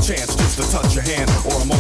chance just to touch your hand, or I'm